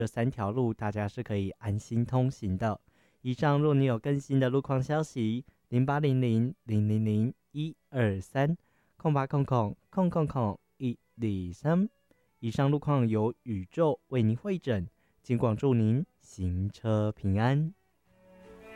这3条路大家是可以安心通行的。以上若你有更新的路况消息，08000001230800000123。以上路况由宇宙为您会诊，尽管祝您行车平安。